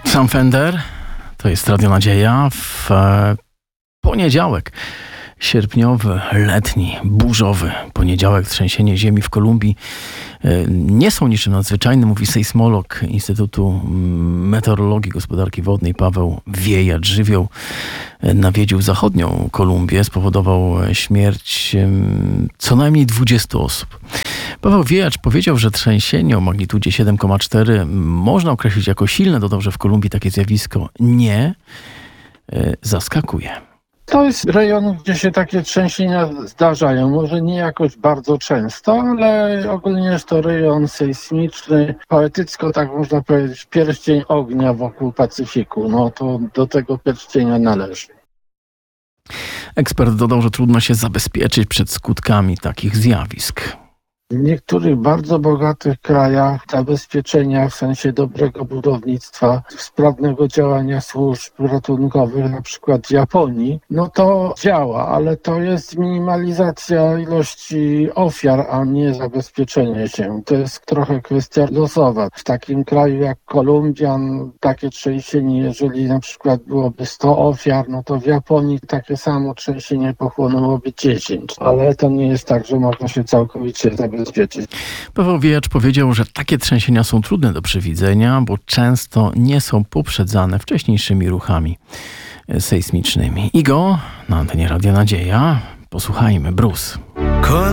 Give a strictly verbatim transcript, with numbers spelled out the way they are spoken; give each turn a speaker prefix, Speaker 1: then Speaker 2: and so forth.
Speaker 1: Sam Fender, to jest Radio Nadzieja w e, poniedziałek. Sierpniowy, letni, burzowy poniedziałek, trzęsienie ziemi w Kolumbii e, nie są niczym nadzwyczajnym, mówi sejsmolog Instytutu Meteorologii i Gospodarki Wodnej Paweł Wiejacz. Żywioł e, nawiedził zachodnią Kolumbię, spowodował śmierć e, co najmniej dwudziestu osób. Paweł Wiejacz powiedział, że trzęsienie o magnitudzie siedem przecinek cztery można określić jako silne. Dodał, że w Kolumbii takie zjawisko nie e, zaskakuje.
Speaker 2: To jest rejon, gdzie się takie trzęsienia zdarzają. Może nie jakoś bardzo często, ale ogólnie jest to rejon sejsmiczny. Poetycko tak można powiedzieć, pierścień ognia wokół Pacyfiku. No to do tego pierścienia należy.
Speaker 1: Ekspert dodał, że trudno się zabezpieczyć przed skutkami takich zjawisk.
Speaker 2: W niektórych bardzo bogatych krajach zabezpieczenia w sensie dobrego budownictwa, sprawnego działania służb ratunkowych, na przykład w Japonii, no to działa, ale to jest minimalizacja ilości ofiar, a nie zabezpieczenie się. To jest trochę kwestia losowa. W takim kraju jak Kolumbia, takie trzęsienie, jeżeli na przykład byłoby sto ofiar, no to w Japonii takie samo trzęsienie pochłonęłoby dziesięć. Ale to nie jest tak, że można się całkowicie zabezpieczyć.
Speaker 1: Paweł Wiejacz powiedział, że takie trzęsienia są trudne do przewidzenia, bo często nie są poprzedzane wcześniejszymi ruchami sejsmicznymi. Igo na antenie Radia Nadzieja. Posłuchajmy. Bruce.